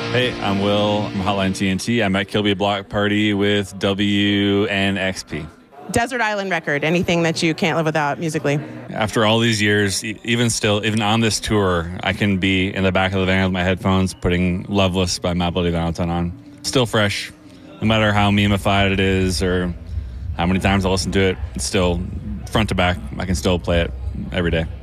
Hey, I'm Will. I'm Hotline TNT. I'm at Kilby Block Party with WNXP. Desert Island Record, anything that you can't live without musically? After all these years, even on this tour, I can be in the back of the van with my headphones putting Loveless by My Bloody Valentine on. Still fresh. No matter how memeified it is or how many times I listen to it, it's still front to back. I can still play it every day.